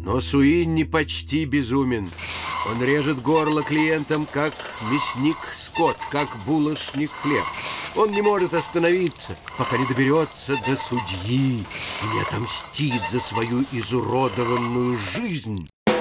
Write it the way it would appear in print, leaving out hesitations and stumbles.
Но Суинни почти безумен. Он режет горло клиентам, как мясник скот, как булочник хлеб. Он не может остановиться, пока не доберется до судьи и не отомстит за свою изуродованную жизнь.